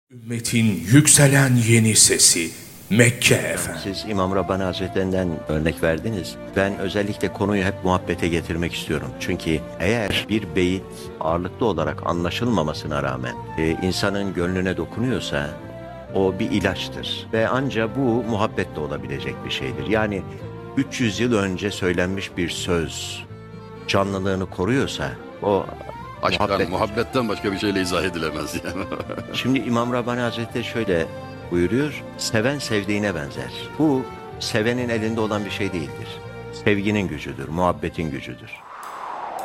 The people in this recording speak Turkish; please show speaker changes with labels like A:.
A: Ümmetin yükselen yeni sesi Mekke efendim.
B: Siz İmam Rabbani Hazretlerinden örnek verdiniz. Ben özellikle konuyu hep muhabbete getirmek istiyorum. Çünkü eğer bir beyit ağırlıklı olarak anlaşılmamasına rağmen insanın gönlüne dokunuyorsa o bir ilaçtır. Ve ancak bu muhabbetle olabilecek bir şeydir. Yani 300 yıl önce söylenmiş bir söz canlılığını koruyorsa o
C: Muhabbetten başka bir şeyle izah edilemez yani.
B: Şimdi İmam Rabbani Hazretleri şöyle buyuruyor, seven sevdiğine benzer. Bu sevenin elinde olan bir şey değildir. Sevginin gücüdür, muhabbetin gücüdür.